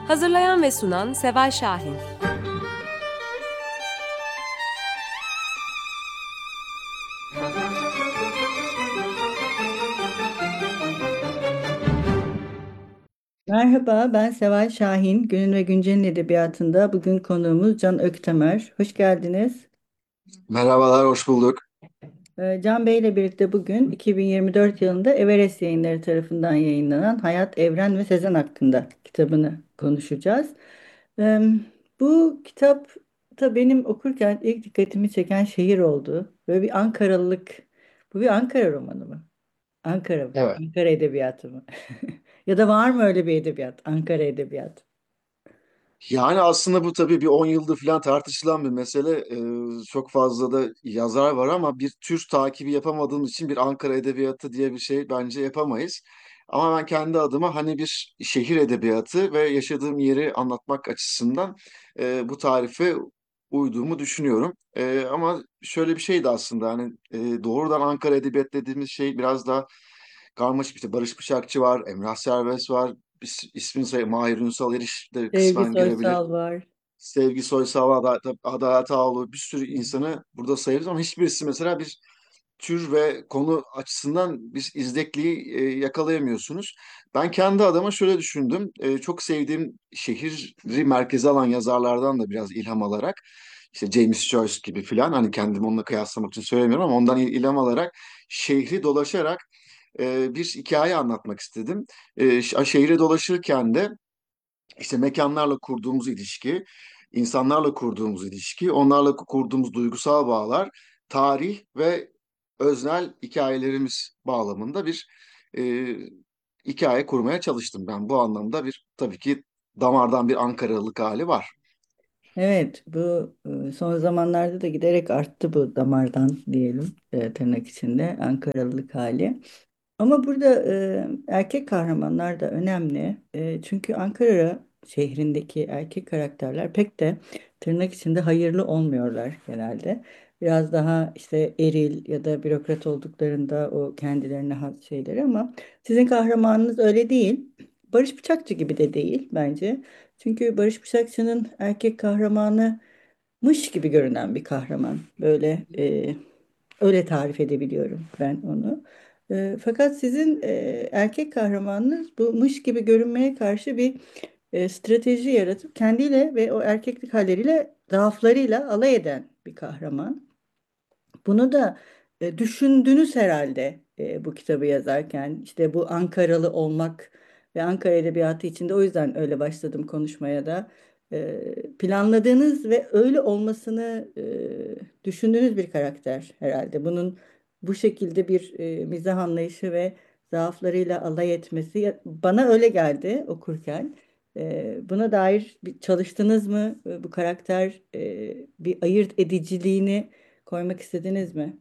Hazırlayan ve sunan Seval Şahin. Merhaba, ben Seval Şahin. Günün ve Güncel'in edebiyatında bugün konuğumuz Can Öktemer. Hoş geldiniz. Merhabalar, hoş bulduk. Can Bey ile birlikte bugün 2024 yılında Everest Yayınları tarafından yayınlanan Hayat, Evren ve Sezen hakkında kitabını konuşacağız. Ee, Bu kitap da benim okurken ilk dikkatimi çeken şehir oldu. Böyle bir Ankaralılık. Bu bir Ankara romanı mı? Ankara mı? Evet. Ankara edebiyatı mı? Ya da var mı öyle bir edebiyat? Ankara edebiyatı. Yani aslında bu tabii bir 10 yıldır falan tartışılan bir mesele. Çok fazla da yazar var ama bir tür takibi yapamadığımız için bir Ankara Edebiyatı diye bir şey bence yapamayız. Ama ben kendi adıma hani bir şehir edebiyatı ve yaşadığım yeri anlatmak açısından bu tarife uyduğumu düşünüyorum. Ama şöyle bir şey de aslında hani doğrudan Ankara Edebiyat dediğimiz şey biraz daha karmaşık. İşte Barış Bıçakçı var, Emrah Serbest var. İsmini say Mahir Ünsal Eriş de Sevgi kısmen girebilir. Soysal var. Sevgi Soysal, Adalet Ağaoğlu, bir sürü insanı burada sayıyoruz ama hiçbirisi mesela bir tür ve konu açısından bir izlekliği yakalayamıyorsunuz. Ben kendi adıma şöyle düşündüm. Çok sevdiğim şehri merkeze alan yazarlardan da biraz ilham alarak işte James Joyce gibi filan, hani kendimi onunla kıyaslamak için söylemiyorum ama ondan ilham alarak şehri dolaşarak bir hikaye anlatmak istedim. Şehre dolaşırken de işte mekanlarla kurduğumuz ilişki, insanlarla kurduğumuz ilişki, onlarla kurduğumuz duygusal bağlar, tarih ve öznel hikayelerimiz bağlamında bir e, hikaye kurmaya çalıştım. Ben bu anlamda bir, tabii ki damardan bir Ankaralılık hali var. Evet, bu son zamanlarda da giderek arttı bu damardan diyelim tırnak içinde Ankaralılık hali. Ama burada erkek kahramanlar da önemli. Çünkü Ankara şehrindeki erkek karakterler pek de tırnak içinde hayırlı olmuyorlar genelde. Biraz daha işte eril ya da bürokrat olduklarında o kendilerine has şeyleri ama sizin kahramanınız öyle değil. Barış Bıçakçı gibi de değil bence. Çünkü Barış Bıçakçı'nın erkek kahramanı mış gibi görünen bir kahraman. Böyle öyle tarif edebiliyorum ben onu. Fakat sizin erkek kahramanınız bu mış gibi görünmeye karşı bir strateji yaratıp kendiyle ve o erkeklik halleriyle, zaaflarıyla alay eden bir kahraman. Bunu da düşündünüz herhalde bu kitabı yazarken. İşte bu Ankaralı olmak ve Ankara Edebiyatı içinde o yüzden öyle başladım konuşmaya da. Planladığınız ve öyle olmasını düşündüğünüz bir karakter herhalde. Bunun bu şekilde bir mizah anlayışı ve zaaflarıyla alay etmesi bana öyle geldi okurken. Buna dair bir çalıştınız mı? Bu karakter bir ayırt ediciliğini koymak istediniz mi?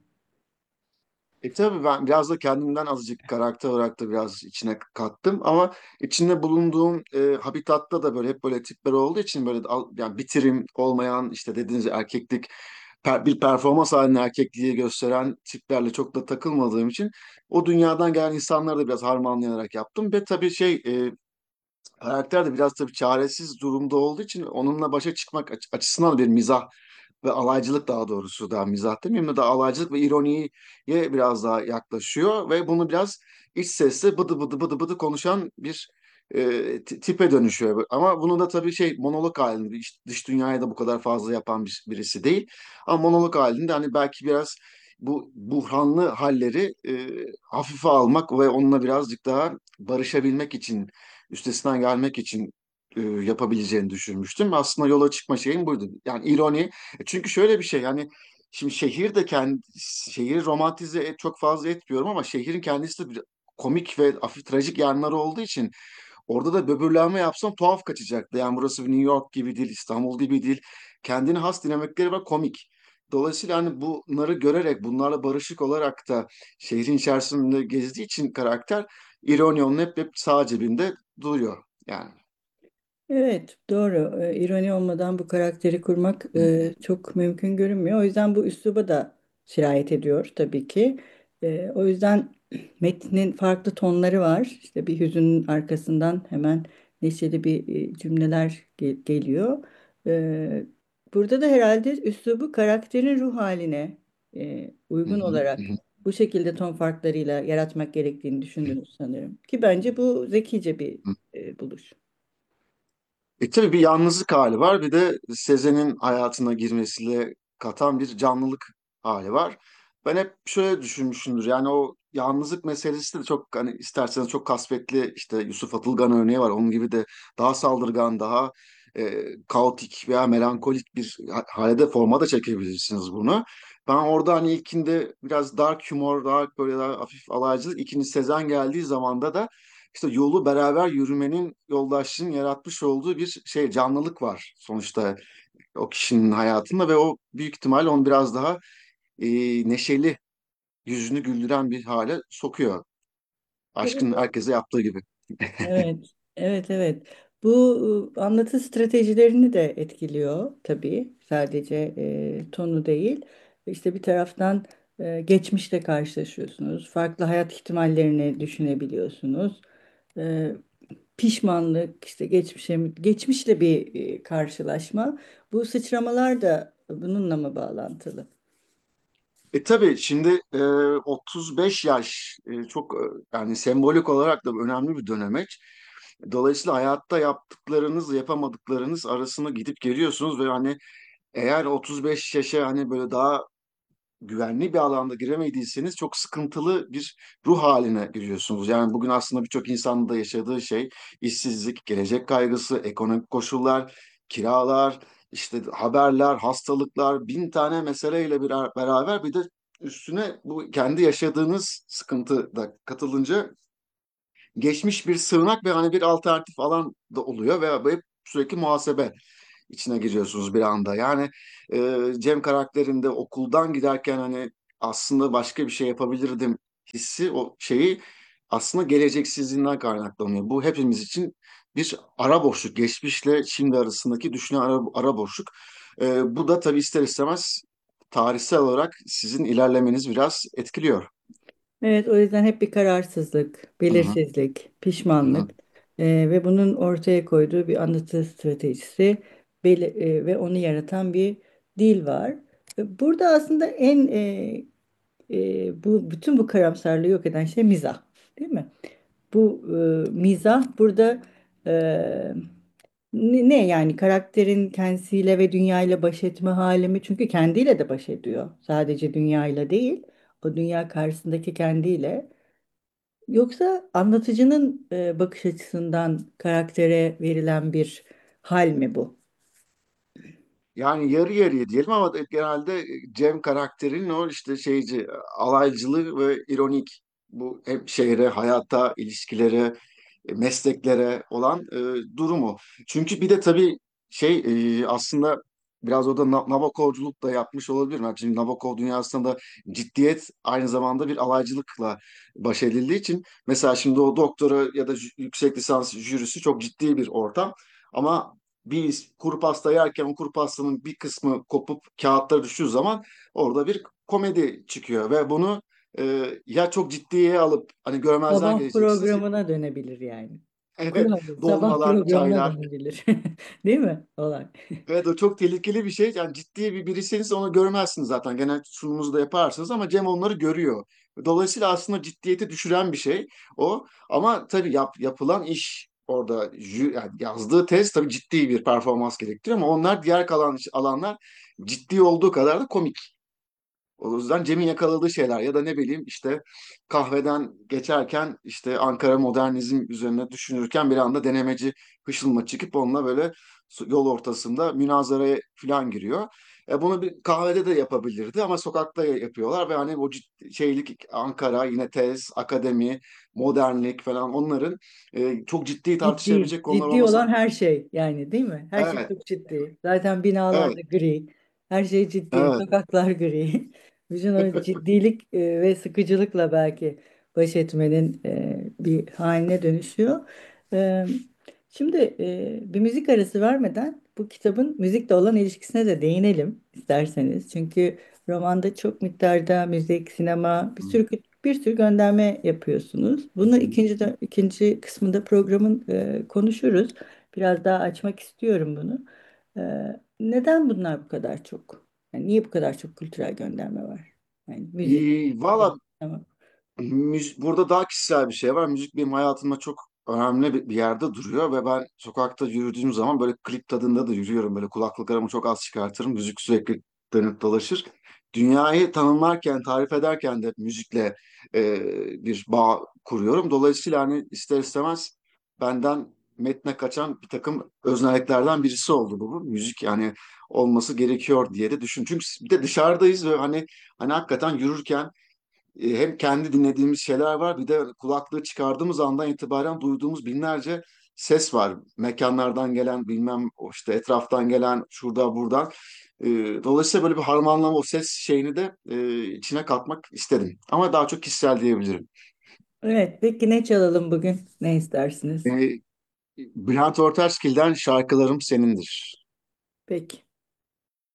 Tabii ben biraz da kendimden azıcık karakter olarak da biraz içine kattım ama içinde bulunduğum habitatta da böyle hep böyle tipler olduğu için böyle yani bitirim olmayan, işte dediğiniz erkeklik, bir performans halinde erkekliği gösteren tiplerle çok da takılmadığım için o dünyadan gelen insanları da biraz harmanlayarak yaptım ve tabii karakter de biraz tabii çaresiz durumda olduğu için onunla başa çıkmak açısından bir mizah ve alaycılık, daha doğrusu daha mizah demeyeyim de daha alaycılık ve ironiye biraz daha yaklaşıyor ve bunu biraz iç sesle bıdı bıdı bıdı bıdı konuşan bir tipe dönüşüyor. Ama bunu da tabii monolog halinde, dış dünyaya da bu kadar fazla yapan birisi değil. Ama monolog halinde hani belki biraz bu buhranlı halleri hafife almak ve onunla birazcık daha barışabilmek için, üstesinden gelmek için yapabileceğini düşünmüştüm. Aslında yola çıkma şeyim buydu. Yani ironi. Çünkü şöyle bir şey, yani şimdi şehri romantize çok fazla etmiyorum ama şehrin kendisi de bir komik ve hafif trajik yanları olduğu için orada da böbürlenme yapsam tuhaf kaçacaktı. Yani burası bir New York gibi değil, İstanbul gibi değil. Kendine has dinamikleri var, komik. Dolayısıyla hani bunları görerek, bunlarla barışık olarak da şehrin içerisinde gezdiği için karakter, ironi onun hep sağ cebinde duruyor yani. Evet, doğru. İroni olmadan bu karakteri kurmak çok mümkün görünmüyor. O yüzden bu üsluba da sirayet ediyor tabii ki. O yüzden metnin farklı tonları var. İşte bir hüzünün arkasından hemen neşeli bir cümleler geliyor. E, Burada da herhalde üslubu karakterin ruh haline Hı uygun hı, hı olarak hı. bu şekilde ton farklarıyla yaratmak gerektiğini düşündünüz sanırım. Ki bence bu zekice bir buluş. Tabii bir yalnızlık hali var, bir de Sezen'in hayatına girmesiyle katan bir canlılık hali var. Ben hep şöyle düşünmüşümdür, yani o yalnızlık meselesi de çok, hani isterseniz çok kasvetli, işte Yusuf Atılgan örneği var. Onun gibi de daha saldırgan, daha kaotik veya melankolik bir halde, formada çekebilirsiniz bunu. Ben orada hani ilkinde biraz dark humor, daha böyle daha hafif alaycılık, ikinci Sezen geldiği zamanda da işte yolu beraber yürümenin, yoldaşlığın yaratmış olduğu bir şey, canlılık var sonuçta o kişinin hayatında, ve o büyük ihtimalle onu biraz daha e, neşeli, yüzünü güldüren bir hale sokuyor. Aşkın Evet. herkese yaptığı gibi. Evet, evet, evet. Bu anlatı stratejilerini de etkiliyor tabii. Sadece tonu değil. İşte bir taraftan geçmişle karşılaşıyorsunuz. Farklı hayat ihtimallerini düşünebiliyorsunuz. E, Pişmanlık, işte geçmişle bir karşılaşma. Bu sıçramalar da bununla mı bağlantılı? Tabii şimdi 35 yaş çok yani sembolik olarak da önemli bir dönemeç. Dolayısıyla hayatta yaptıklarınız, yapamadıklarınız arasında gidip geliyorsunuz ve hani eğer 35 yaşa hani böyle daha güvenli bir alanda giremediyseniz çok sıkıntılı bir ruh haline giriyorsunuz. Yani bugün aslında birçok insanın da yaşadığı şey işsizlik, gelecek kaygısı, ekonomik koşullar, kiralar, işte haberler, hastalıklar, bin tane meseleyle beraber bir de üstüne bu kendi yaşadığınız sıkıntı da katılınca geçmiş bir sığınak ve hani bir alternatif alan da oluyor ve hep sürekli muhasebe içine giriyorsunuz bir anda. Yani Cem karakterinde okuldan giderken hani aslında başka bir şey yapabilirdim hissi, o şeyi aslında geleceksizliğinden kaynaklanıyor. Bu hepimiz için bir ara boşluk, geçmişle şimdi arasındaki düşünen ara boşluk. Bu da tabii ister istemez tarihsel olarak sizin ilerlemeniz biraz etkiliyor. Evet, o yüzden hep bir kararsızlık, Hı hı, belirsizlik, hı hı. pişmanlık ve bunun ortaya koyduğu bir anlatı stratejisi ve onu yaratan bir dil var. Burada aslında bütün bu karamsarlığı yok eden şey mizah, değil mi? Bu mizah burada e, ne yani karakterin kendisiyle ve dünyayla baş etme hali mi? Çünkü kendiyle de baş ediyor. Sadece dünyayla değil, o dünya karşısındaki kendiyle. Yoksa anlatıcının bakış açısından karaktere verilen bir hal mi bu? Yani yarı yarıya diyelim ama genelde Cem karakterinin o işte şeyci, alaycılığı ve ironik, bu hep şehre, hayata, ilişkilere, mesleklere olan durumu. Çünkü bir de tabii şey, aslında biraz o da Nabokovculuk da yapmış olabilir. Yani şimdi Nabokov dünyasında ciddiyet aynı zamanda bir alaycılıkla baş edildiği için, mesela şimdi o doktora ya da yüksek lisans jürisi çok ciddi bir ortam, ama bir kuru pasta yerken o kuru pastanın bir kısmı kopup kağıtlara düştüğü zaman orada bir komedi çıkıyor ve bunu ya çok ciddiye alıp hani görmezden Sabah geleceksiniz. programına dönebilir yani. Evet, Kurabiye, sabah dolmalar, programına çaylar. dönebilir. Değil mi olay? Evet, o çok tehlikeli bir şey. Yani ciddi bir birisiniz, onu görmezsiniz zaten. Genel sunumunuzu da yaparsınız ama Cem onları görüyor. Dolayısıyla aslında ciddiyeti düşüren bir şey o. Ama tabii yapılan iş orada, yani yazdığı tez tabii ciddi bir performans gerektiriyor, ama onlar diğer kalan alanlar ciddi olduğu kadar da komik. O yüzden Cem'in yakaladığı şeyler ya da ne bileyim işte kahveden geçerken işte Ankara modernizm üzerine düşünürken bir anda denemeci hışılma çıkıp onunla böyle yol ortasında münazaraya falan giriyor. Bunu bir kahvede de yapabilirdi ama sokakta yapıyorlar ve hani o şeylik, Ankara, yine tez, akademi, modernlik falan, onların çok ciddi Ciddi, tartışabilecek konular ciddi olmasa, olan her şey yani değil mi? Her şey evet, çok ciddi. Zaten binalar evet, da gri. Her şey ciddi. evet. Sokaklar gri. Bütün o ciddilik ve sıkıcılıkla belki baş etmenin bir haline dönüşüyor. E, Şimdi bir müzik arası vermeden bu kitabın müzikle olan ilişkisine de değinelim isterseniz. Çünkü romanda çok miktarda müzik, sinema, bir sürü gönderme yapıyorsunuz. Bunu ikinci kısmında programın konuşuruz. Biraz daha açmak istiyorum bunu. Neden bunlar bu kadar çok? Yani niye bu kadar çok kültürel gönderme var? Yani müzik. Valla Tamam. Burada daha kişisel bir şey var. Müzik benim hayatımda çok önemli bir yerde duruyor ve ben sokakta yürüdüğüm zaman böyle klip tadında da yürüyorum. Böyle kulaklıklarımı çok az çıkartırım. Müzik sürekli dönüp dolaşır. Dünyayı tanımlarken, tarif ederken de müzikle bir bağ kuruyorum. Dolayısıyla hani ister istemez benden metne kaçan bir takım öznelliklerden birisi oldu bu. Müzik yani olması gerekiyor diye de düşün. Çünkü bir de dışarıdayız ve hani hakikaten yürürken hem kendi dinlediğimiz şeyler var bir de kulaklığı çıkardığımız andan itibaren duyduğumuz binlerce ses var. Mekanlardan gelen bilmem o işte etraftan gelen şurada buradan. E, Dolayısıyla böyle bir harmanlama o ses şeyini de içine katmak istedim. Ama daha çok kişisel diyebilirim. Evet, peki ne çalalım bugün? Ne istersiniz? Bülent Ortaçgil'den şarkılarım senindir. Peki.